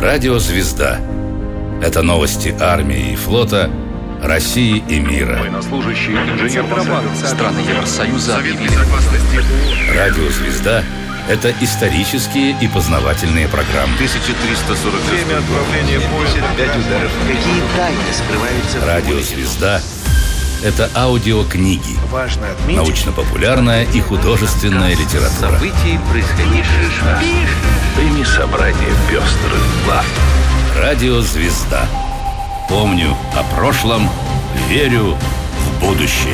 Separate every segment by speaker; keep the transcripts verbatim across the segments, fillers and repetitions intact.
Speaker 1: Радио «Звезда». Это новости армии и флота, России и мира.
Speaker 2: Военнослужащий, инженер страны Евросоюза объявили.
Speaker 1: Радио «Звезда» — это исторические и познавательные программы.
Speaker 2: тысяча триста сорок Время отправления поезда. пять ударов.
Speaker 3: Какие тайны скрываются в
Speaker 1: Радио «Звезда» — это аудиокниги,
Speaker 3: Важно отметить,
Speaker 1: научно-популярная и художественная литература.
Speaker 2: Событий, происходивших на Прими собрание пестрых глав.
Speaker 1: Радио «Звезда». Помню о прошлом, верю в будущее.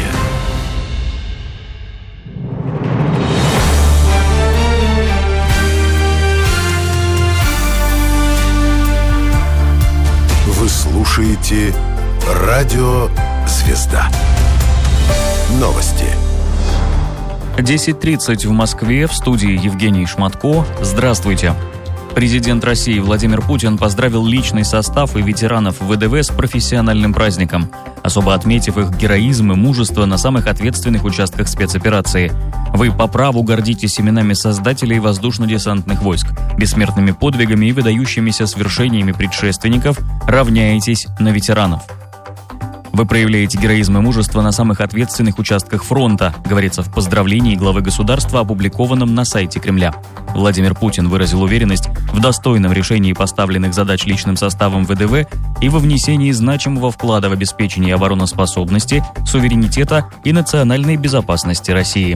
Speaker 4: Вы слушаете Радио «Звезда». Новости.
Speaker 5: десять тридцать в Москве, в студии Евгений Шматко. Здравствуйте. Президент России Владимир Путин поздравил личный состав и ветеранов ВДВ с профессиональным праздником, особо отметив их героизм и мужество на самых ответственных участках спецоперации. Вы по праву гордитесь именами создателей воздушно-десантных войск, бессмертными подвигами и выдающимися свершениями предшественников, равняетесь на ветеранов. Вы проявляете героизм и мужество на самых ответственных участках фронта, говорится в поздравлении главы государства, опубликованном на сайте Кремля. Владимир Путин выразил уверенность в достойном решении поставленных задач личным составом ВДВ и во внесении значимого вклада в обеспечение обороноспособности, суверенитета и национальной безопасности России.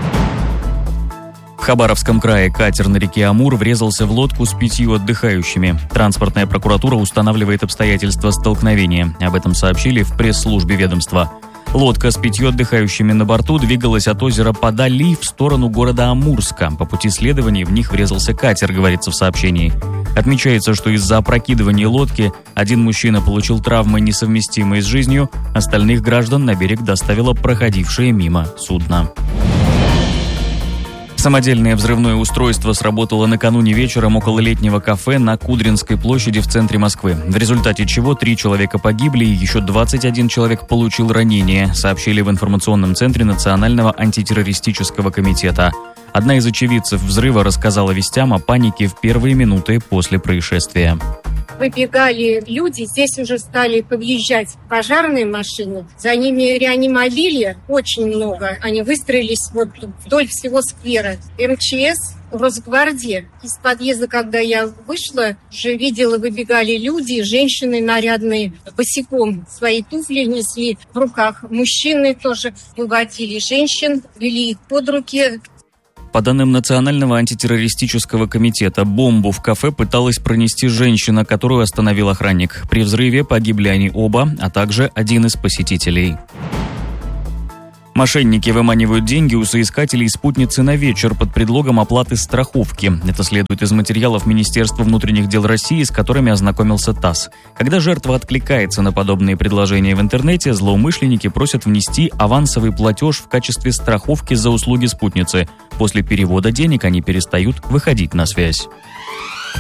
Speaker 5: В Хабаровском крае катер на реке Амур врезался в лодку с пятью отдыхающими. Транспортная прокуратура устанавливает обстоятельства столкновения. Об этом сообщили в пресс-службе ведомства. Лодка с пятью отдыхающими на борту двигалась от озера Подали в сторону города Амурска. По пути следования в них врезался катер, говорится в сообщении. Отмечается, что из-за опрокидывания лодки один мужчина получил травмы, несовместимые с жизнью, остальных граждан на берег доставило проходившее мимо судно. Самодельное взрывное устройство сработало накануне вечером около летнего кафе на Кудринской площади в центре Москвы, в результате чего три человека погибли и еще двадцать один человек получил ранения, сообщили в информационном центре Национального антитеррористического комитета. Одна из очевидцев взрыва рассказала вестям о панике в первые минуты после происшествия.
Speaker 6: Выбегали люди, здесь уже стали подъезжать пожарные машины, за ними реанимобили, очень много. Они выстроились вот вдоль всего сквера. МЧС, Росгвардия. Из подъезда, когда я вышла, уже видела, выбегали люди, женщины нарядные, босиком свои туфли несли в руках. Мужчины тоже выводили женщин, вели их под руки.
Speaker 5: По данным Национального антитеррористического комитета, бомбу в кафе пыталась пронести женщина, которую остановил охранник. При взрыве погибли они оба, а также один из посетителей. Мошенники выманивают деньги у соискателей спутницы на вечер под предлогом оплаты страховки. Это следует из материалов Министерства внутренних дел России, с которыми ознакомился ТАСС. Когда жертва откликается на подобные предложения в интернете, злоумышленники просят внести авансовый платеж в качестве страховки за услуги спутницы. После перевода денег они перестают выходить на связь.